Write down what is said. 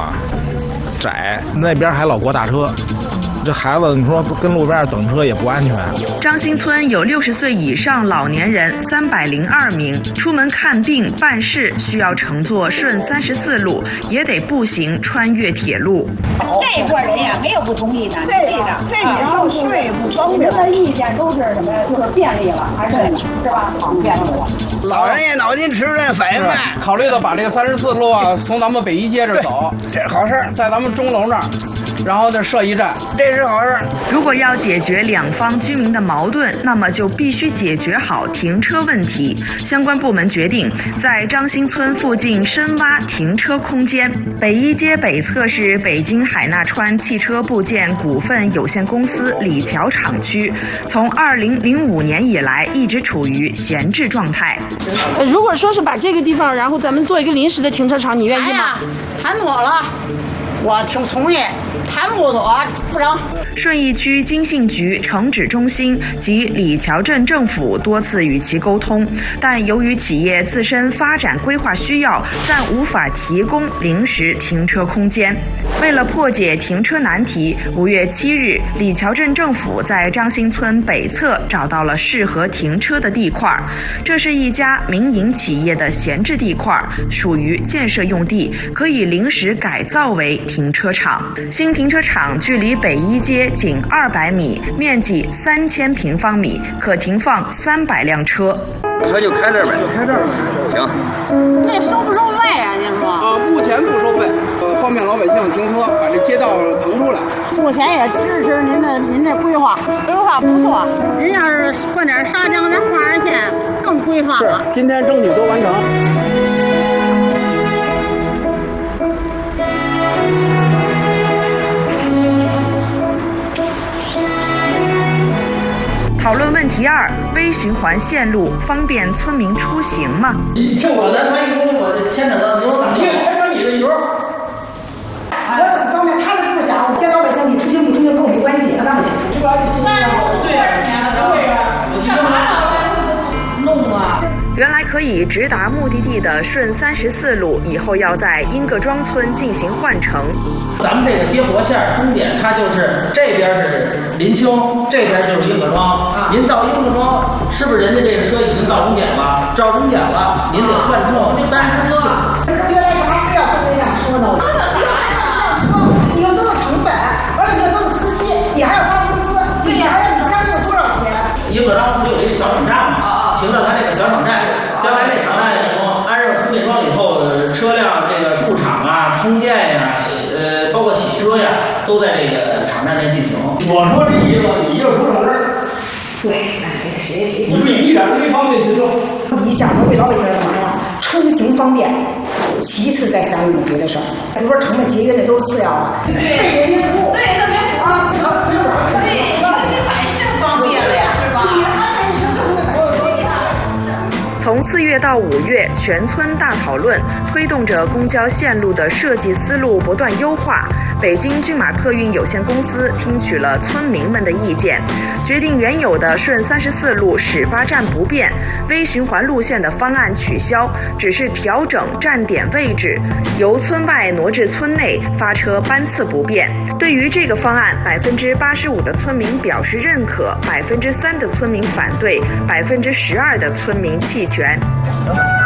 啊，窄，那边还老过大车。这孩子，你说跟路边等车也不安全。 张兴村有60岁以上老年人302名，出门看病办事需要乘坐顺34路，也得步行穿越铁路。 这块人呀，没有不同意的。这以后税不方便，的意见都是什么？就是便利了，还是吧？好，便利了。 老人家脑筋迟钝，反应慢， 考虑到把这个34路啊从咱们北一街这走， 这好事， 在咱们钟楼那儿。然后再设一站， 这是好事。 如果要解决两方居民的矛盾，那么就必须解决好停车问题。相关部门决定在张兴村附近深挖停车空间。北一街北侧是北京海纳川汽车部件股份有限公司李桥厂区，从2005年以来一直处于闲置状态。 如果说是把这个地方，然后咱们做一个临时的停车场，你愿意吗？ 谈妥了，我挺同意。谈不妥不成。 顺义区经信局城址中心及李桥镇政府多次与其沟通，但由于企业自身发展规划需要，暂无法提供临时停车空间。为了破解停车难题，5月7日，李桥镇政府在张兴村北侧找到了适合停车的地块。这是一家民营企业的闲置地块，属于建设用地，可以临时改造为停车场。新停车场距离北一街仅200米，面积3000平方米，可停放300辆车。 车就开这儿呗， 就开这儿。 行。 那收不收费啊？您说？ 目前不收费，方便老百姓停车，把这街道腾出来。 目前也支持您这规划不错。您要是灌点砂浆，再画上线，更规范了。 今天争取都完成。 讨论问题2：微循环线路方便村民出行吗？ 你听我的，万一我牵扯到你，我咋越牵扯你的油？ 我很方便，他们不想，先老百姓你出行不出行跟我没关系，那不行。 是吧？你对呀，钱了，对呀，你干嘛呢？弄啊！ 原来可以直达目的地的顺34路，以后要在英各庄村进行换乘。 咱们这个接驳线终点，它就是这边是临清，这边就是英各庄。您到英各庄，是不是人家这个车已经到终点了？到终点了，您得换乘34路。 原来干嘛非要这么辆车呢？你要这么成本，而且你要这么司机，你还要发工资，你相应多少钱？ 英各庄不有一个小场站吗？停到他这个小场站，将来这场站以后安上充电桩以后，车辆这个驻场啊、充电呀、包括洗车呀，都在这个场站内进行。我说这意思，你就说成这儿。 对，谁？ 你们一点都没方便行政。 你想着为老百姓什么呀？出行方便，其次再想你别的事儿。比如说成本节约，这都是次要的。对人民服务，对人民服务啊，对百姓方便了呀，是吧？ 从4月到5月，全村大讨论，推动着公交线路的设计思路不断优化。北京骏马客运有限公司听取了村民们的意见，决定原有的顺34路始发站不变，微循环路线的方案取消，只是调整站点位置，由村外挪至村内，发车班次不变。对于这个方案，85%的村民表示认可，3%的村民反对，12%的村民弃权。